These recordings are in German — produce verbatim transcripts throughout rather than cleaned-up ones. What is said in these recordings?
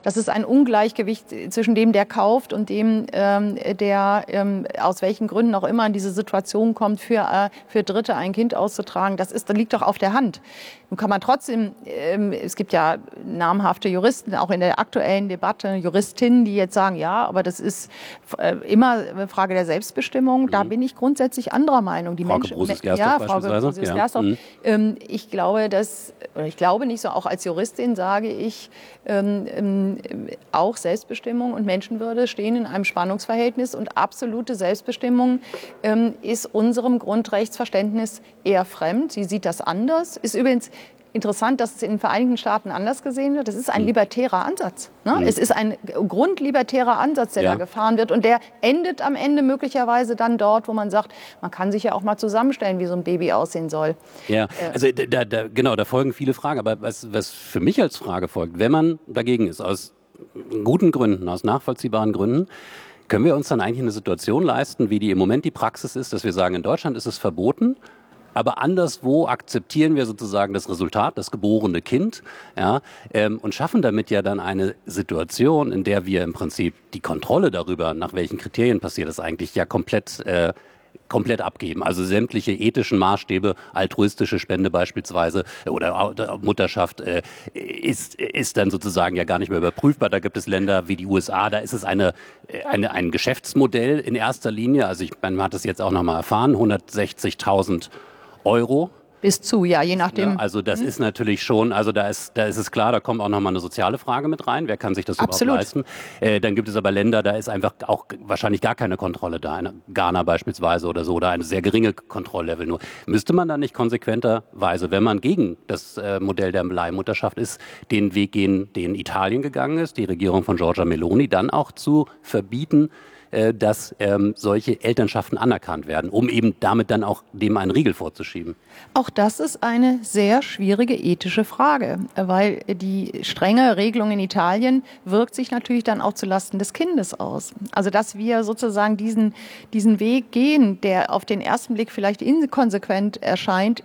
das ist ein Ungleichgewicht zwischen dem, der kauft und dem, ähm, der ähm, aus welchen Gründen auch immer in diese Situation kommt, für, äh, für Dritte ein Kind auszutragen. Das ist, das liegt doch auf der Hand. Nun kann man trotzdem, ähm, es gibt ja namhafte Juristen, auch in der aktuellen Debatte, Juristinnen, die jetzt sagen, ja, aber das ist äh, immer eine Frage der Selbstbestimmung. Mhm. Da bin ich grundsätzlich anderer Meinung. Die Frau Menschen, Brusis-Gersdorf ja, beispielsweise. Frau Brusis-Gersdorf. Ja. Ähm, ich glaube, dass, oder ich glaube nicht so, auch als Juristin sage ich, ähm, ähm, auch Selbstbestimmung und Menschenwürde stehen in einem Spannungsverhältnis und absolute Selbstbestimmung ähm, ist unserem Grundrechtsverständnis eher fremd. Sie sieht das anders. Ist übrigens interessant, dass es in den Vereinigten Staaten anders gesehen wird. Das ist ein libertärer Ansatz. Ne? Mhm. Es ist ein grundlibertärer Ansatz, der ja. da gefahren wird. Und der endet am Ende möglicherweise dann dort, wo man sagt, man kann sich ja auch mal zusammenstellen, wie so ein Baby aussehen soll. Ja, also da, da, genau, da folgen viele Fragen. Aber was, was für mich als Frage folgt, wenn man dagegen ist, aus guten Gründen, aus nachvollziehbaren Gründen, können wir uns dann eigentlich eine Situation leisten, wie die im Moment die Praxis ist, dass wir sagen, in Deutschland ist es verboten, aber anderswo akzeptieren wir sozusagen das Resultat, das geborene Kind, ja, ähm, und schaffen damit ja dann eine Situation, in der wir im Prinzip die Kontrolle darüber, nach welchen Kriterien passiert das eigentlich, ja komplett äh, komplett abgeben. Also sämtliche ethischen Maßstäbe, altruistische Spende beispielsweise oder Mutterschaft äh, ist, ist dann sozusagen ja gar nicht mehr überprüfbar. Da gibt es Länder wie die U S A, da ist es eine, eine, ein Geschäftsmodell in erster Linie. Also ich, man hat es jetzt auch nochmal erfahren, hundertsechzigtausend Euro. Bis zu, ja, je nachdem. Ja, also das hm. ist natürlich schon, also da ist, da ist es klar, da kommt auch nochmal eine soziale Frage mit rein. Wer kann sich das Absolut. überhaupt leisten? Äh, dann gibt es aber Länder, da ist einfach auch wahrscheinlich gar keine Kontrolle da. In Ghana beispielsweise oder so, oder eine sehr geringe Kontrolllevel nur. Müsste man dann nicht konsequenterweise, wenn man gegen das äh, Modell der Leihmutterschaft ist, den Weg gehen, den Italien gegangen ist, die Regierung von Giorgia Meloni, dann auch zu verbieten, dass ähm, solche Elternschaften anerkannt werden, um eben damit dann auch dem einen Riegel vorzuschieben? Auch das ist eine sehr schwierige ethische Frage, weil die strenge Regelung in Italien wirkt sich natürlich dann auch zulasten des Kindes aus. Also dass wir sozusagen diesen, diesen Weg gehen, der auf den ersten Blick vielleicht inkonsequent erscheint,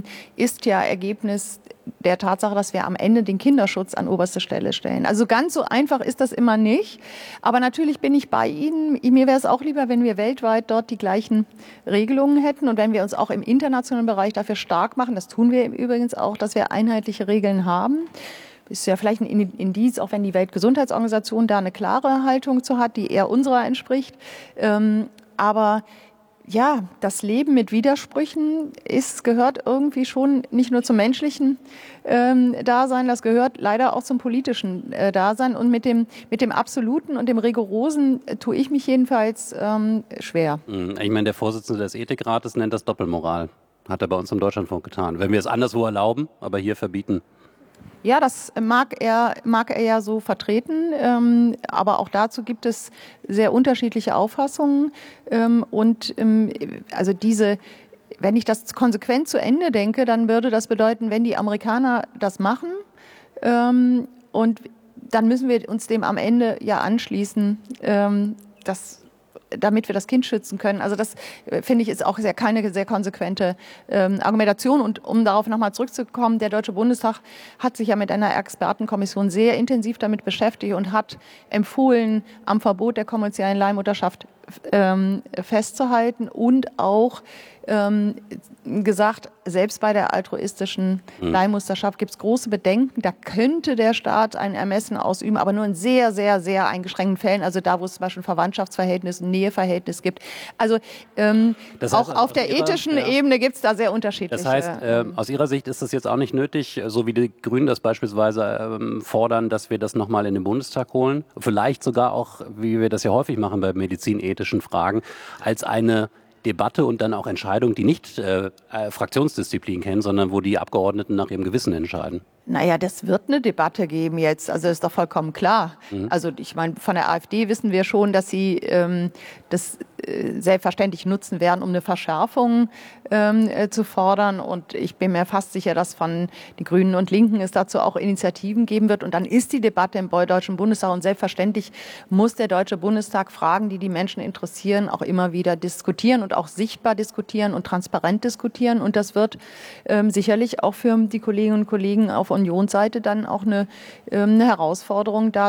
ist ja Ergebnis der Tatsache, dass wir am Ende den Kinderschutz an oberste Stelle stellen. Also ganz so einfach ist das immer nicht. Aber natürlich bin ich bei Ihnen. Mir wäre es auch lieber, wenn wir weltweit dort die gleichen Regelungen hätten und wenn wir uns auch im internationalen Bereich dafür stark machen. Das tun wir übrigens auch, dass wir einheitliche Regeln haben. Ist ja vielleicht ein Indiz, auch wenn die Weltgesundheitsorganisation da eine klare Haltung zu hat, die eher unserer entspricht. Aber ja, das Leben mit Widersprüchen ist, gehört irgendwie schon nicht nur zum menschlichen ähm, Dasein, das gehört leider auch zum politischen äh, Dasein. Und mit dem, mit dem Absoluten und dem Rigorosen äh, tue ich mich jedenfalls ähm, schwer. Ich meine, der Vorsitzende des Ethikrates nennt das Doppelmoral. Hat er bei uns im Deutschlandfunk getan. Wenn wir es anderswo erlauben, aber hier verbieten. Ja, das mag er, mag er ja so vertreten, ähm, aber auch dazu gibt es sehr unterschiedliche Auffassungen. Ähm, und ähm, also diese, wenn ich das konsequent zu Ende denke, dann würde das bedeuten, wenn die Amerikaner das machen, ähm, und dann müssen wir uns dem am Ende ja anschließen, ähm, das damit wir das Kind schützen können. Also das, finde ich, ist auch sehr, keine sehr konsequente ähm, Argumentation. Und um darauf nochmal zurückzukommen, der Deutsche Bundestag hat sich ja mit einer Expertenkommission sehr intensiv damit beschäftigt und hat empfohlen, am Verbot der kommerziellen Leihmutterschaft ähm, festzuhalten und auch ähm, gesagt, selbst bei der altruistischen mhm. Leihmutterschaft gibt es große Bedenken. Da könnte der Staat ein Ermessen ausüben, aber nur in sehr, sehr, sehr eingeschränkten Fällen. Also da, wo es zum Beispiel ein Verwandtschaftsverhältnis, ein Näheverhältnis gibt. Also ähm, das heißt, auch auf der Ihrer, ethischen ja. Ebene gibt es da sehr unterschiedliche. Das heißt, äh, aus Ihrer Sicht ist das jetzt auch nicht nötig, so wie die Grünen das beispielsweise ähm, fordern, dass wir das nochmal in den Bundestag holen. Vielleicht sogar auch, wie wir das ja häufig machen bei medizinethischen Fragen, als eine Debatte und dann auch Entscheidung, die nicht äh, Fraktionsdisziplin kennen, sondern wo die Abgeordneten nach ihrem Gewissen entscheiden. Naja, das wird eine Debatte geben jetzt, also ist doch vollkommen klar. Mhm. Also ich meine, von der AfD wissen wir schon, dass sie ähm, das äh, selbstverständlich nutzen werden, um eine Verschärfung ähm, äh, zu fordern. Und ich bin mir fast sicher, dass von den Grünen und Linken es dazu auch Initiativen geben wird. Und dann ist die Debatte im Deutschen Bundestag und selbstverständlich muss der Deutsche Bundestag Fragen, die die Menschen interessieren, auch immer wieder diskutieren und auch sichtbar diskutieren und transparent diskutieren. Und das wird ähm, sicherlich auch für die Kolleginnen und Kollegen auf Unionsseite dann auch eine, eine Herausforderung da